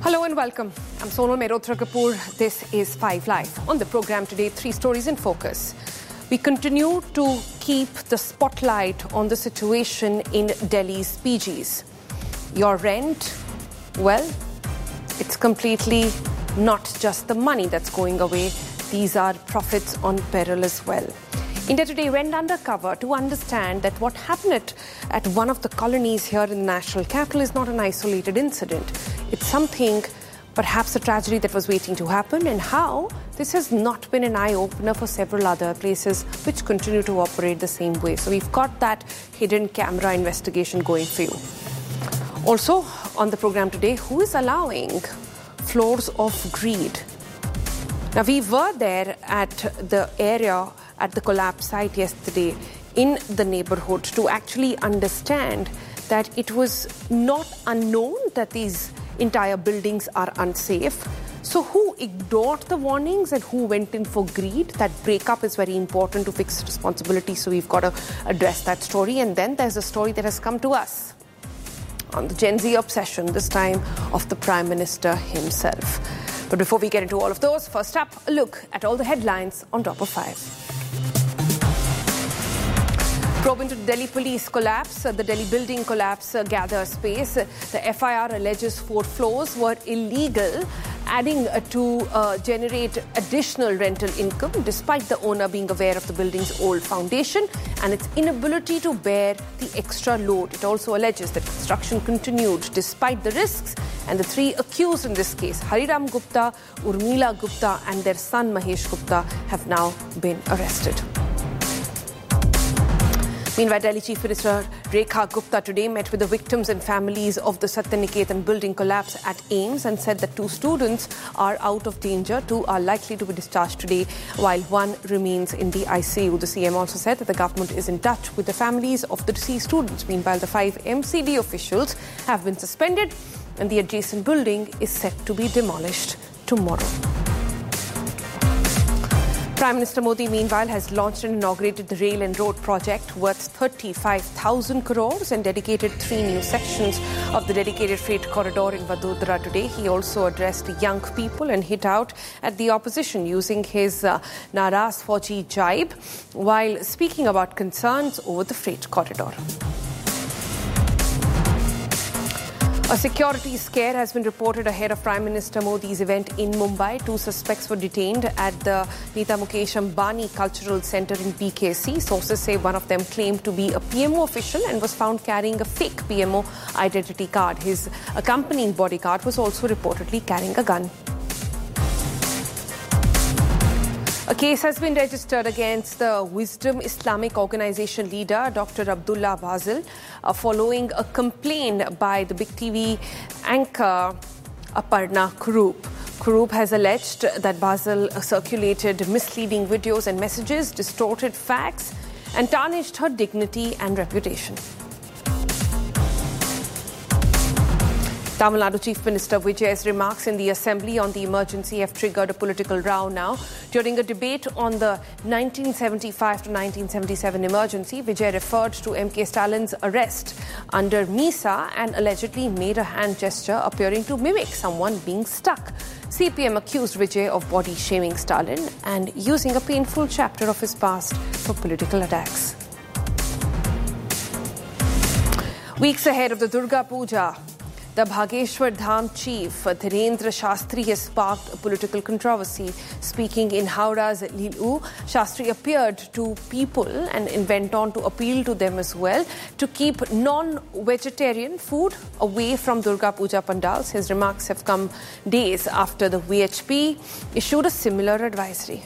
Hello and welcome. I'm Sonal Mehrotra Kapoor. This is 5 Live. On the program today, 3 stories in focus. We continue to keep the spotlight on the situation in Delhi's PGs. Your rent, well, it's completely not just the money that's going away. These are profits on peril as well. India Today went undercover to understand that what happened at one of the colonies here in the national capital is not an isolated incident. It's something, perhaps a tragedy that was waiting to happen, and how this has not been an eye-opener for several other places which continue to operate the same way. So we've got that hidden camera investigation going for you. Also, on the program today, who is allowing floors of greed? Now, we were there at the area at the collapse site yesterday in the neighborhood to actually understand that it was not unknown that these entire buildings are unsafe. So who ignored the warnings and who went in for greed? That breakup is very important to fix responsibility, so we've got to address that story. And then there's a story that has come to us on the Gen Z obsession, this time of the Prime Minister himself. But before we get into all of those, first up, a look at all the headlines on Top of 5. Probe into Delhi police collapse. The Delhi building collapse gathers pace. The FIR alleges 4 floors were illegal, adding to generate additional rental income, despite the owner being aware of the building's old foundation and its inability to bear the extra load. It also alleges that construction continued despite the risks, and the 3 accused in this case, Hariram Gupta, Urmila Gupta and their son Mahesh Gupta, have now been arrested. Meanwhile, Delhi Chief Minister Rekha Gupta today met with the victims and families of the Satyaniketan building collapse at AIIMS and said that 2 students are out of danger. 2 are likely to be discharged today, while 1 remains in the ICU. The CM also said that the government is in touch with the families of the deceased students. Meanwhile, the 5 MCD officials have been suspended and the adjacent building is set to be demolished tomorrow. Prime Minister Modi, meanwhile, has launched and inaugurated the rail and road project worth 35,000 crores and dedicated 3 new sections of the dedicated freight corridor in Vadodara today. He also addressed young people and hit out at the opposition using his Naraz Fauji jibe while speaking about concerns over the freight corridor. A security scare has been reported ahead of Prime Minister Modi's event in Mumbai. 2 suspects were detained at the Nita Mukesh Ambani Cultural Centre in BKC. Sources say one of them claimed to be a PMO official and was found carrying a fake PMO identity card. His accompanying bodyguard was also reportedly carrying a gun. A case has been registered against the Wisdom Islamic Organization leader, Dr. Abdullah Bazil, following a complaint by the Big TV anchor Aparna Kurup. Kurup has alleged that Bazil circulated misleading videos and messages, distorted facts, and tarnished her dignity and reputation. Tamil Nadu Chief Minister Vijay's remarks in the Assembly on the emergency have triggered a political row now. During a debate on the 1975 to 1977 emergency, Vijay referred to MK Stalin's arrest under MISA and allegedly made a hand gesture appearing to mimic someone being stuck. CPM accused Vijay of body-shaming Stalin and using a painful chapter of his past for political attacks. Weeks ahead of the Durga Puja, the Bhageshwar Dham chief, Dhirendra Shastri, has sparked a political controversy. Speaking in Howrah's Lilu, Shastri appeared to people and went on to appeal to them as well to keep non-vegetarian food away from Durga Puja pandals. His remarks have come days after the VHP issued a similar advisory.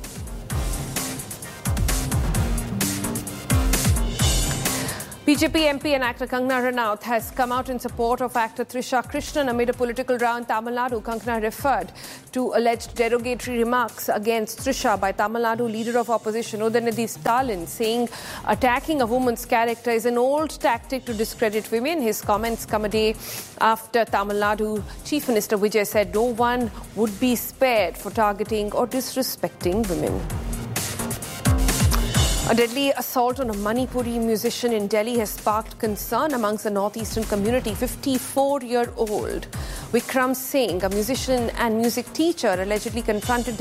BJP MP and actor Kangana Ranaut has come out in support of actor Trisha Krishnan amid a political row in Tamil Nadu. Kangana referred to alleged derogatory remarks against Trisha by Tamil Nadu leader of opposition Udhanidhi Stalin, saying attacking a woman's character is an old tactic to discredit women. His comments come a day after Tamil Nadu Chief Minister Vijay said no one would be spared for targeting or disrespecting women. A deadly assault on a Manipuri musician in Delhi has sparked concern amongst the northeastern community. 54-year-old Vikram Singh, a musician and music teacher, allegedly confronted